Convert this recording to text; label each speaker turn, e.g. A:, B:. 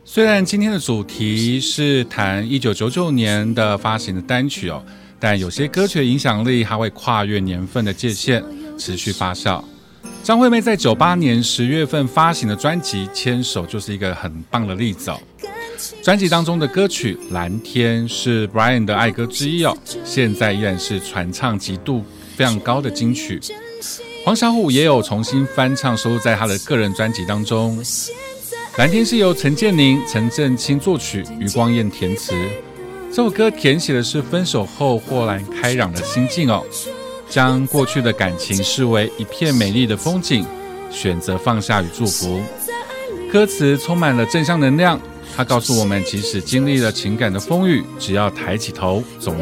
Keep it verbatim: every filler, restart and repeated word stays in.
A: 虽然今天的主题是谈一九九九年的发行的单曲哦，但有些歌曲的影响力还会跨越年份的界限，持续发酵。张惠妹在九八年十月份发行的专辑《牵手》就是一个很棒的例子哦。专辑当中的歌曲《蓝天》是 Brian 的爱歌之一哦，现在依然是传唱极度非常高的金曲。黄小琥也有重新翻唱，收录在他的个人专辑当中。《蓝天》是由陈建宁、陈振清作曲，余光彦填词。这首歌填写的是分手后豁然开朗的心境哦，将过去的感情视为一片美丽的风景，选择放下与祝福。歌词充满了正向能量，它告诉我们，即使经历了情感的风雨，只要抬起头，总